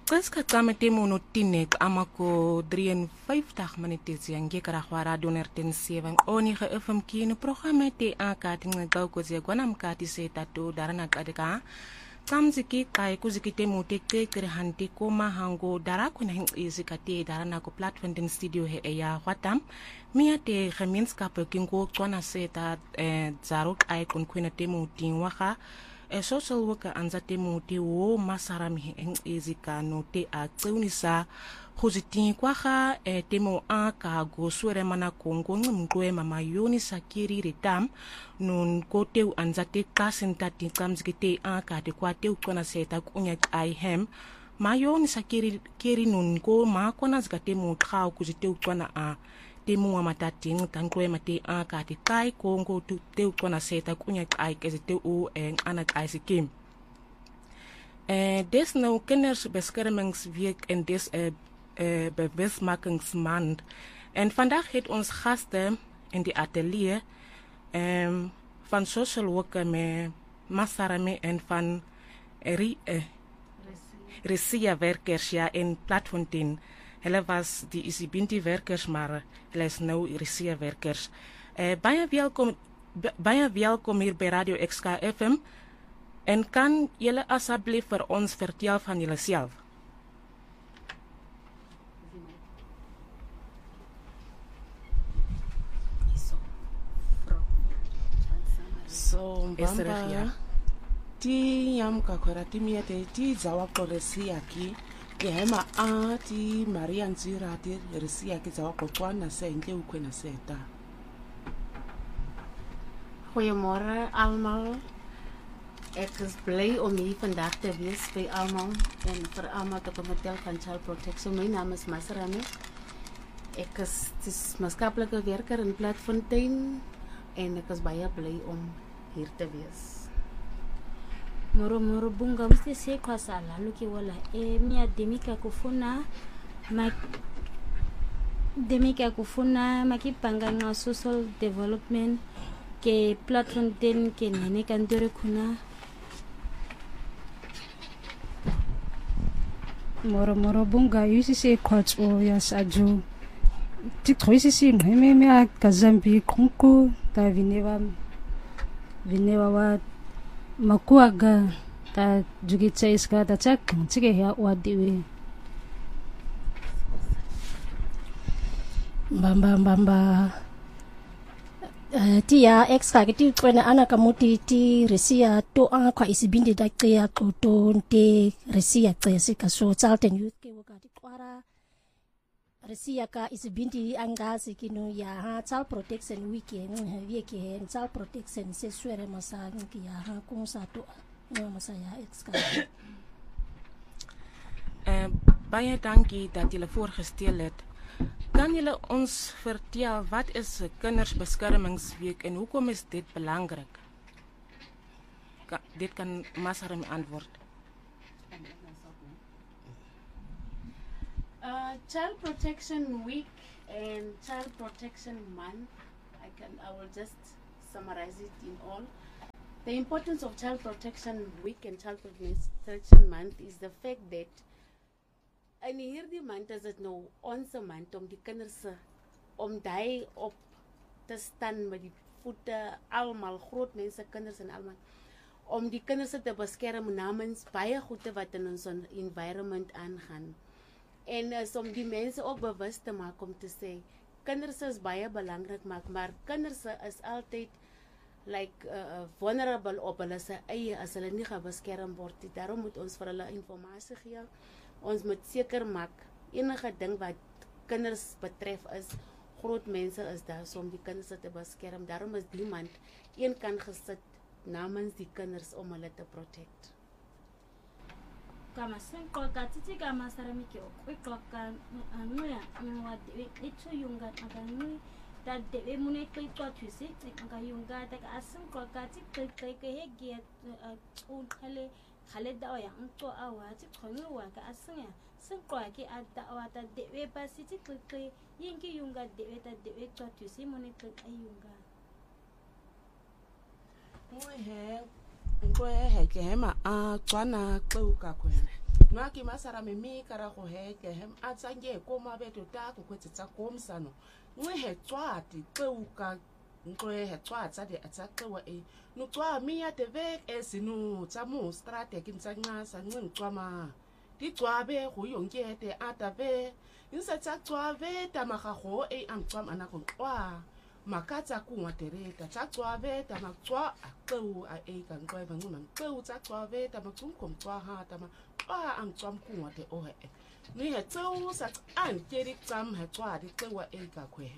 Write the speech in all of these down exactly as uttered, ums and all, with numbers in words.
Qiska qamete mono tinek amako drieënvyftig minute ziange karagwa radio nerten seven oni ge F M kino programma te akati ngqaw ko ze gwana mkati se tato darana kadeka tamziki kai kuzikite motekte kerhanti koma hango darako na izikate darana ko platform den studio he ya watam miate gemeenskappe kingo tswana seta eh zarok ai kon kwena temo tinwaga e social worker anzate moti wo masarami en izika no te a tseunisa khuziti kwa ga e temo a ka go swere mana kongo ngumgwe mama yoni sakiri retam non kote anzate kasenta tinkamzikite a ka te kwa te ukona seta kunya ai hem mayoni sakiri kiri non ko ma kona zikate mo khao kuzite ukona a temo wa matating tangwe mate a ka te kai kongo tu te ukona seta kunya ai kezite o en anak ai sikim eh des nou kindersbeskermingsweek en des eh Uh, bewustmakingsmaand. En vandaag heeft ons gasten in die atelier um, van social worker met Masarame en van ri, uh, Resia werkers ja, in Platfontein. Hulle was die Isibinti werkers, maar hulle is nou Resia werkers. Uh, baie welkom, baie welkom hier bij Radio X K F M. En kan jullie alsjeblieft voor ons vertellen van jullie zelf? So mbamba ti yam kakora ti miete ti zawa ko resi aki ke hema a ti Maria Nzira ti resi aki zawa ko kwana se nge ukwena seta. Goeiemôre almal. Ek is bly om hier vandag te wees by almal en vir almal te kom vertel van Child Protection. My naam is Masarame. Ek is dis maatskaplike werker in Platfontein en ek is baie bly om hier te wees. Moro moro bunga mste se kwa sala luki wala e mia demika kufuna ma demika kufuna makipanga na social development ke platform den ke nene kandore kuna moro moro bunga yusi se kwats o ya sajo tikhoisi si ngeme me kazambi konko ta vineva vineva wa makuaga ta jugitsa iska ta chak chike ya wadiwe mbamba mbamba uh, tia extra kiti kwena ana kamuti ti resia to anga kwa isibindi da kya to nte resia tsese ka so Charlton Youth ke wakati kwara resia ka isibindi angasi kino ya ha Child Protection weekend weekend Child Protection se swere masa ki ya ha kung sa to no masa ya extra eh baie dankie dat julle voorgestel het. Kan julle ons vertel wat is kindersbeskermingsweek en hoekom is dit belangrik? Ka, dit kan Masarame antwoord. Uh, Child Protection Week and Child Protection Month, I can I will just summarize it in all. The importance of Child Protection Week and Child Protection Month is the fact that en hierdie maand is dit nou ons maand om die kinders om daai op te staan met die voete almal groot mense kinders en almal om die kinders te beskerm namens baie goede wat in ons environment aangaan. En is om die mense ook bewus te maak om te sê kinders is baie belangrik maak, maar kinders is altyd like uh, vulnerable op hulle se eie as hulle nie gebeskerm word nie. Daarom moet ons vir hulle inligting gee. Ons moet seker maak enige ding wat kinders betref is groot mense is daar so om die kinders te beskerm. Daarom is die maand een kan gesit namens die kinders om hulle te protect. Kama senko katiti kama saramiki okwikloka anuya nwa de eto yunga akanui that de mune kwikwa twisi anga yunga ta asenko katiti kwike hege ukhale khale dawa ya nto awati khonwa ka asenya senko ki adawa ta de ba siti kwike yingi yunga de ta de kwikwa twisi mune kwike ayunga Ngoe he ngoe he ke hema a tswana qeuka kwena Maki masara mimi kara go heke hem atsange koma beto ta go kwetsa komsano ngwe he tswati qeuka ngwe he tswatsa de atsaqwa e no tswa mi ya tevek esinu tsamu strate kintsanga sa ngwe tswama di tswabe go yongete atabe insa tsa tswabe tamagago e angtswama na go tswa makatsa kuwa tereta tsa tswabe tamatswa aqeu a e ka ngwe ba ngwe qeu tsa tswabe tamatsumkom tswa ha tama a ang tswam kuwa te ohe ni he tsau sa an keri tsam he tswa di tsewa e ka kwe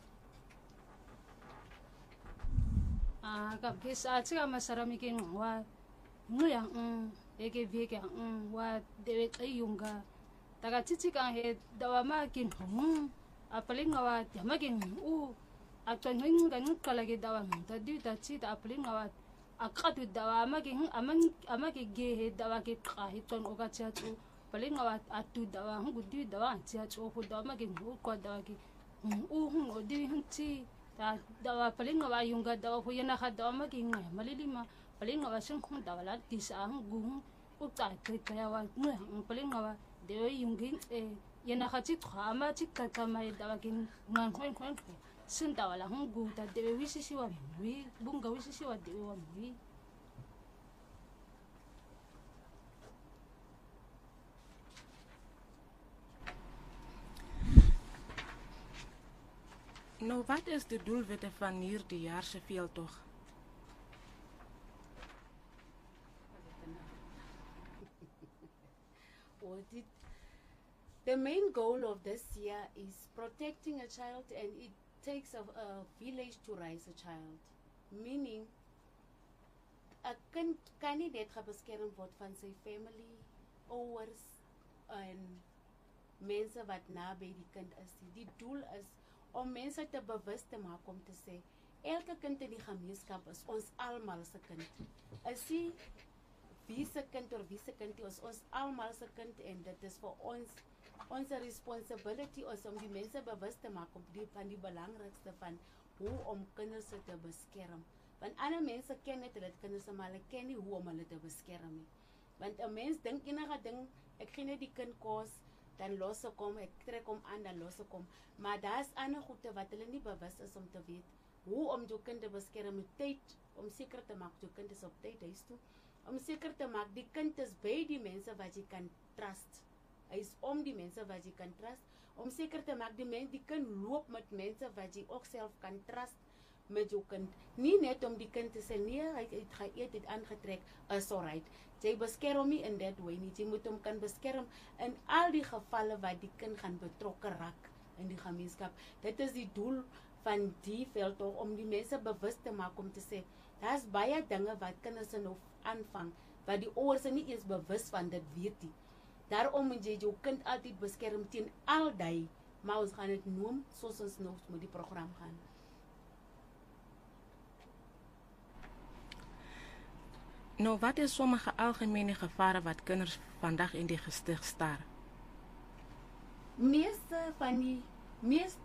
ah ka kisa tsika masarami ke ngwa nguya mm eke veke mm wa dewe ayunga taga tsitsika he dawa ma kin hum apalinga wa dama kin u atangin gan kala ke dawa ta di ta chi ta apalinga wa akatu dawa magi amang amagi ge he dawa ke qa hi ton oga cha chu palinga wa atu dawa hu di dawa cha chu hu dawa magi hu ko dawa ki u hu o di hin chi ta dawa palinga wa yunga dawa hu yana kha dawa magi ngai malilima palinga wa sing hu dawa la ti sa hu gu u ta ke ka wa ngai palinga wa de yungi e yana kha chi kha ma chi ka ka mai dawa ki ngan khoi khoi Sinta wala hong gu ta dewe wisi siwa mui bunga wisi siwa dewe wa mui Nou, wat is de doelwitte van hierdie jaar se veldtog? Well, the, the main goal of this year is protecting a child, and it takes a, a village to raise a child. Meaning, a kind kan nie net gebeskerm word van sy family, ouers en mense wat naby die kind is. Die doel is om mense te bewus te maak om te sê elke kind in die gemeenskap is ons almal se kind. Is nie wie se kind of wie se kind is ons almal se kind, en dit is vir ons ons responsibility is om die mense bewus te maak op die van die belangrikste van hoe om kinders te beskerm. Want ander mense ken net hulle kinders, maar hulle ken nie hoe om hulle te beskerm nie. Want 'n mens dink enige ding, ek gee net die kind kos, dan los ek hom, ek trek hom aan, dan los ek hom. Maar daar's ander goede wat hulle nie bewus is om te weet hoe om jou kind te beskerm met tyd, om seker te maak jou kind is op tyd huis toe, om seker te maak die kind is by die mense wat jy kan trust. Hy is om die mense wat jy kan trust, om seker te maak die mens die kind loop met mense wat jy ook self kan trust met jou kind. Nie net om die kind te sê nee, hy het geëet, het aangetrek, is alright. Jy beskerm nie in that way nie. Jy moet hom kan beskerm in al die gevalle wat die kind gaan betrokke raak in die gemeenskap. Dit is die doel van die veldtog, om die mense bewus te maak om te sê daar's baie dinge wat kinders nou aanvang wat die ouers nie eens bewus van dit weet nie. Daarom moet jy jou kind altyd beskerm teen al die, maar ons gaan dit noem soos ons nou met die program gaan. Nou, wat is sommige algemene gevare wat kinders vandag in die gestig staar? Meeste van die meeste,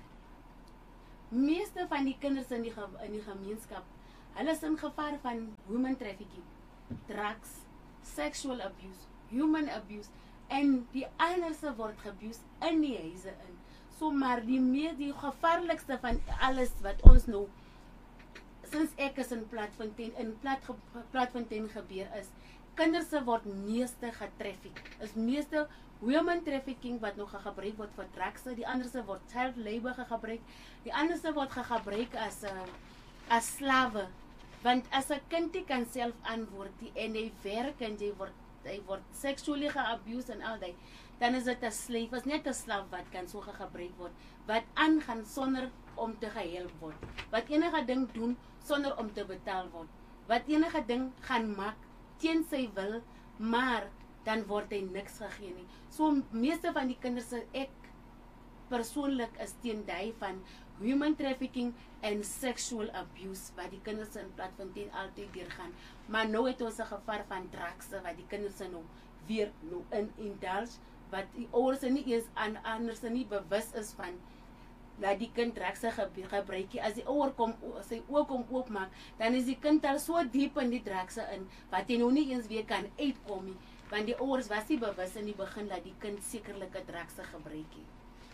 meeste van die kinders in die, in die gemeenskap, hulle is in gevaar van women trafficking, drugs, sexual abuse, human abuse, en die anderse word geabuse in die huise in. So maar die meer die gevaarlikste van alles wat ons nou sinds ek is in Platfontein in Plat, Platfontein gebeur is, kinders word meeste getraffic. Is meeste women trafficking wat nog gebruik word vir drugs, die anderse word child labor gebruik, die anderse word gebruik as 'n uh, as slawe. Want as 'n kind nie kan self antwoord die, en hy werk en jy word hy word sexually geabused en al die, dan is dit 'n slave, is net 'n slaaf wat kan so gebruik word, wat aangaan sonder om te gehelp word, wat enige ding doen sonder om te betaal word, wat enige ding gaan maak teen sy wil, maar dan word hy niks gegee nie. So meeste van die kinders, ek persoonlik is teen die van human trafficking en sexual abuse wat die kinders in Platfontein altyd deurgaan. Maar nou het ons 'n gevaar van drugs wat die kinders nou weer nou in indulge, wat die ouers nie eens aan anders nie bewus is van dat die kind drugs gebruik. As die ouer kom sy oë kom oopmaak, dan is die kind al so diep in die drugs in wat hy nou nie eens weer kan uitkom nie. want die ouers was nie bewus in die begin dat die kind sekerlik 'n drugs gebruik het.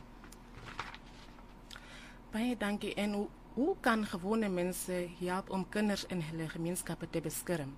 Baie dankie. En hoe, hoe kan gewone mense help om kinders in hulle gemeenskappe te beskerm?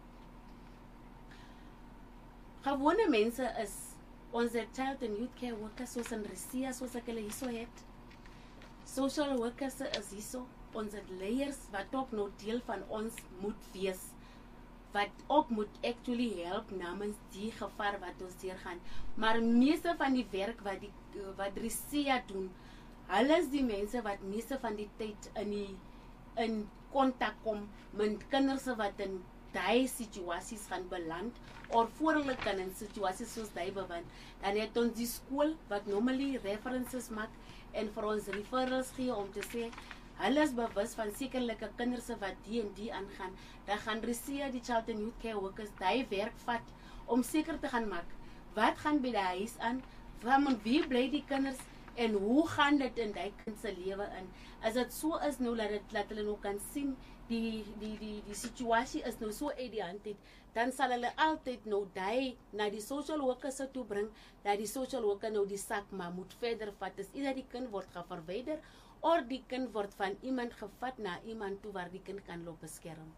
Gewone mense is ons child and youth care workers soos in Resia, soos ek hulle hierso het. Social workers is hierso. Ons het leiers wat ook nou deel van ons moet wees, wat ook moet actually help namens die gevaar wat ons deurgaan. Maar meeste van die werk wat die wat Resia doen, hulle is die mense wat meeste van die tyd in die in kontak kom met kinders wat in daai situasies gaan beland, of voor hulle kan in situasies soos daai beland. Dan het ons die skool wat normally references maak en vir ons referrals gee om te sê hulle is bewus van sekerlike kinders wat die en die aangaan. Dan gaan Resia, die child and youth care workers, daai werk vat om seker te gaan maak wat gaan by die huis aan, van wie bly die kinders en hoe gaan dit in die kind se lewe in. As dit so is nou dat dit laat hulle nou kan sien die die die die situasie is nou so uit die hand het, dan sal hulle altyd nou daai na die social worker se toe bring, dat die social worker nou die sak maar moet verder vat. Is either die kind word geverwyder of die kind word van iemand gevat na iemand toe waar die kind kan loop beskerm.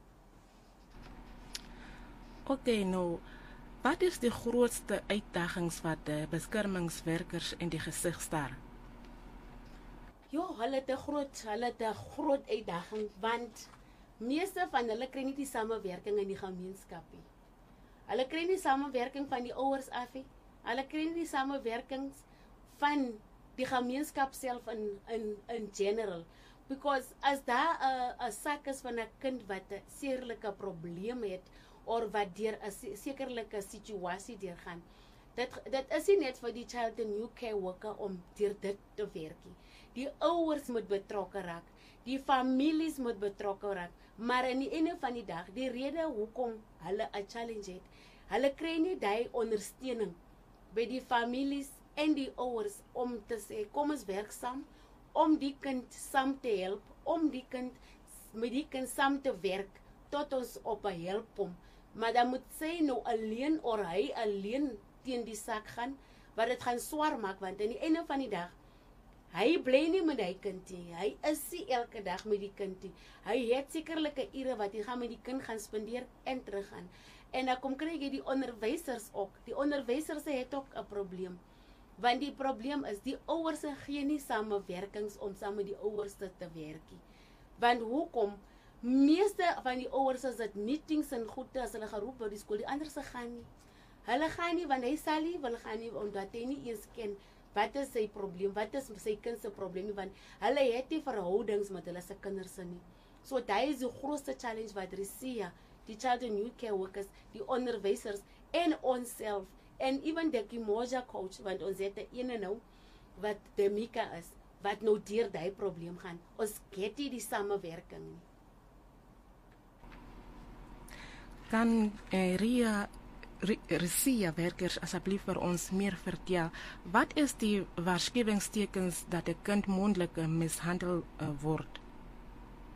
Oké, okay, nou, wat is die grootste uitdagings wat de beskermingswerkers in die gesig staar? Ja, hulle het 'n groot, hulle het 'n groot uitdaging, want meeste van hulle kry nie die samewerking in die gemeenskap nie. Hulle kry nie samewerking van die ouers af nie. Hulle kry nie die samewerkings van die gemeenskap self in in in general. Because as daar 'n 'n sak is van 'n kind wat 'n sekerlike probleem het of wat deur 'n sekerlike situasie deurgaan, dit dit is nie net vir die child and youth care worker om deur dit te werk nie. Die ouers moet betrokke raak, die families moet betrokke raak, maar in die einde van die dag, die rede hoekom hulle 'n challenge het, hulle kry nie daai ondersteuning by die families en die ouers om te sê kom ons werk saam om die kind saam te help, om die kind met die kind saam te werk tot ons op 'n help kom. Maar dan moet sy nou alleen of hy alleen teen die sak gaan, wat dit gaan swaar maak, want aan die einde van die dag hy bly nie met die kind nie. Hy is nie elke dag met die kind nie. Hy het sekerlike ure wat hy gaan met die kind gaan spandeer en terug gaan. En dan kom kry jy die onderwysers ook. Die onderwysers het ook 'n probleem. Want die probleem is die ouers gee nie samewerkings om saam met die ouers te werk nie. Want hoekom? Meeste van die ouers as dit meetings en goed as hulle geroep word die skool, die ander se gaan nie. Hulle gaan nie want hy sal nie wil gaan nie omdat hy nie eens ken wat is sy probleem, wat is sy kind se probleem nie, want hulle het nie verhoudings met hulle se kinders nie. So daai is die grootste challenge wat Resia, die child and youth care workers, die onderwysers en onsself en even die Kimoja coach, want ons het 'n ene nou wat Demika is, wat nou deur daai probleem gaan. Ons het nie die samewerking nie. Kan eh, Ria Resia werkers asseblief vir ons meer vertel, wat is die waarskuwingstekens dat 'n kind mondelik mishandel uh, word?